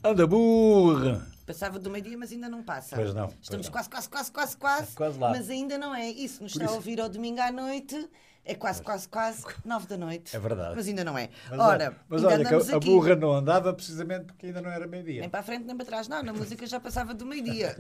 Anda burra! Passava do meio-dia, mas ainda não passa. Pois não. Estamos pois quase. Quase lá. Mas ainda não é. Isso nos está isso- a ouvir ao domingo à noite. É quase 9 da noite. É verdade. Mas ainda não é. Mas Ora, mas ainda olha que andamos a aqui. burra não andava precisamente porque ainda não era meio-dia. Nem para a frente, nem para trás. Não, na música já passava do meio-dia.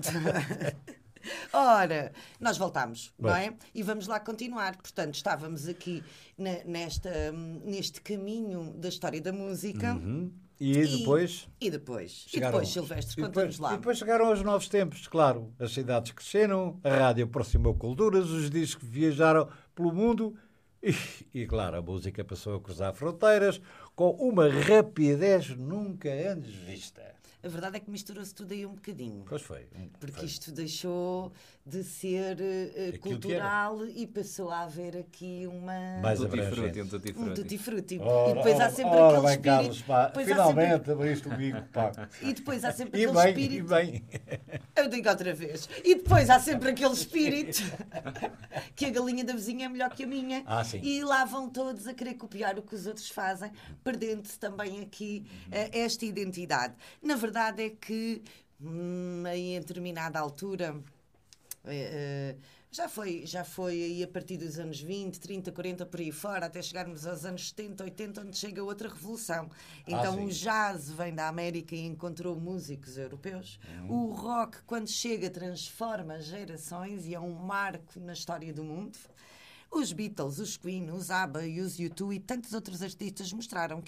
Ora, nós voltámos, não é? E vamos lá continuar. Portanto, estávamos aqui neste caminho da história da música. E depois? E depois, Chegaram- Silvestre, e conta-nos lá. E depois chegaram os novos tempos, claro. As cidades cresceram, a rádio aproximou culturas, os discos viajaram pelo mundo e, claro, a música passou a cruzar fronteiras com uma rapidez nunca antes vista. A verdade é que misturou-se tudo aí um bocadinho. Pois foi. Porque isto deixou de ser cultural e passou a haver aqui uma... Mais Tutti abrangente. frutti, tutti Um frutti. tutti-frutti. Ora, E depois há ora, sempre ora, aquele bem, Carlos, espírito... pá, depois há finalmente abriste o bico, pá. E depois há sempre E aquele bem, espírito... e bem. Eu digo outra vez. E depois há sempre aquele espírito que a galinha da vizinha é melhor que a minha. Ah, sim. E lá vão todos a querer copiar o que os outros fazem, perdendo-se também aqui esta identidade. Na verdade é que, em determinada altura... Já foi aí a partir dos anos 20, 30, 40, por aí fora, até chegarmos aos anos 70, 80, onde chega outra revolução. Então sim. o jazz vem da América e encontrou músicos europeus. O rock, quando chega, transforma gerações e é um marco na história do mundo. Os Beatles, os Queen, os ABBA e os U2 e tantos outros artistas mostraram